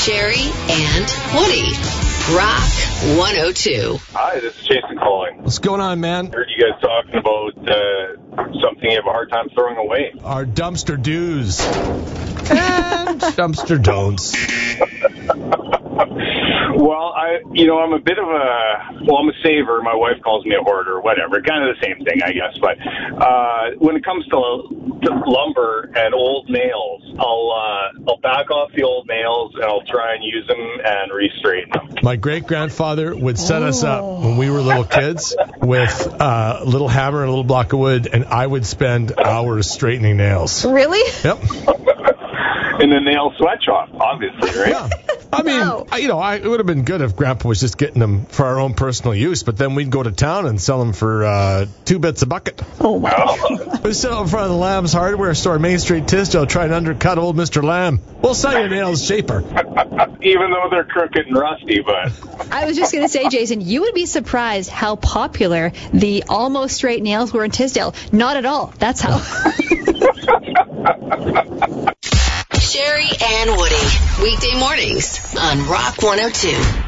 Sherry and Woody. Rock 102. Hi, this is Jason calling. What's going on, man? I heard you guys talking about something you have a hard time throwing away. Our dumpster do's and dumpster don'ts. Well, I'm a bit of I'm a saver. My wife calls me a hoarder, whatever. Kind of the same thing, I guess. But when it comes to lumber and old nails, I'll back off the old nails and I'll try and use them and re-straighten them. My great-grandfather would set us up when we were little kids with a little hammer and a little block of wood, and I would spend hours straightening nails. Really? Yep. And the nail sweatshop, obviously, right? Yeah. I mean, it would have been good if Grandpa was just getting them for our own personal use, but then we'd go to town and sell them for 2 bits a bucket. Oh, wow. We sit out in front of the Lamb's Hardware store, Main Street, Tisdale, try and undercut old Mr. Lamb. We'll sell your nails cheaper. Even though they're crooked and rusty, but... I was just going to say, Jason, you would be surprised how popular the almost straight nails were in Tisdale. Not at all. That's how... Sherry and Woody. Weekday mornings on Rock 102.